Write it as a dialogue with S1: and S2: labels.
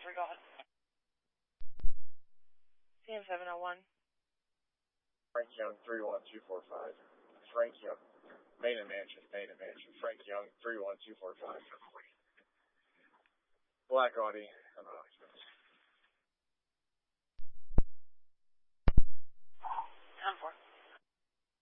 S1: for God. CM 701.
S2: Frank Young, 31245. Frank Young, Maiden Mansion. Frank Young, 31245. Black Audi, I'm out.
S1: 10-4.